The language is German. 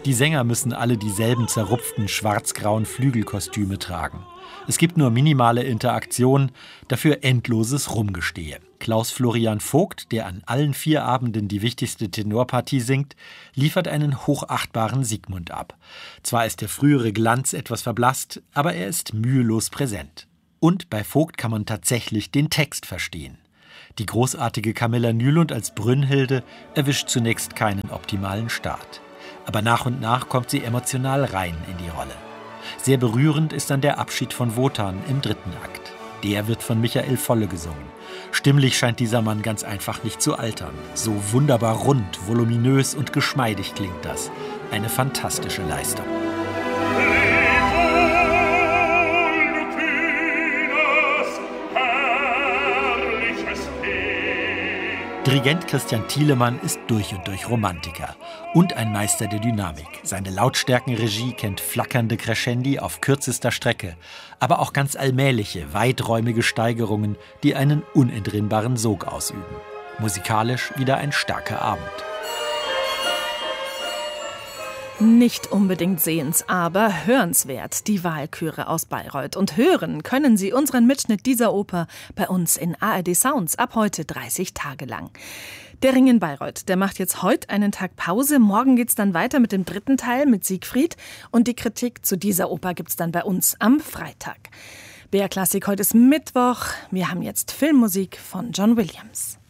Die Sänger müssen alle dieselben zerrupften schwarz-grauen Flügelkostüme tragen. Es gibt nur minimale Interaktion, dafür endloses Rumgestehe. Klaus Florian Vogt, der an allen 4 Abenden die wichtigste Tenorpartie singt, liefert einen hochachtbaren Sigmund ab. Zwar ist der frühere Glanz etwas verblasst, aber er ist mühelos präsent. Und bei Vogt kann man tatsächlich den Text verstehen. Die großartige Camilla Nylund als Brünnhilde erwischt zunächst keinen optimalen Start. Aber nach und nach kommt sie emotional rein in die Rolle. Sehr berührend ist dann der Abschied von Wotan im 3. Akt. Der wird von Michael Volle gesungen. Stimmlich scheint dieser Mann ganz einfach nicht zu altern. So wunderbar rund, voluminös und geschmeidig klingt das. Eine fantastische Leistung. Dirigent Christian Thielemann ist durch und durch Romantiker und ein Meister der Dynamik. Seine Lautstärkenregie kennt flackernde Crescendi auf kürzester Strecke, aber auch ganz allmähliche, weiträumige Steigerungen, die einen unentrinnbaren Sog ausüben. Musikalisch wieder ein starker Abend. Nicht unbedingt sehens, aber hörenswert, die Walküre aus Bayreuth. Und hören können Sie unseren Mitschnitt dieser Oper bei uns in ARD Sounds ab heute 30 Tage lang. Der Ring in Bayreuth, der macht jetzt heute einen Tag Pause. Morgen geht's dann weiter mit dem 3. Teil mit Siegfried. Und die Kritik zu dieser Oper gibt's dann bei uns am Freitag. BR Klassik, heute ist Mittwoch. Wir haben jetzt Filmmusik von John Williams.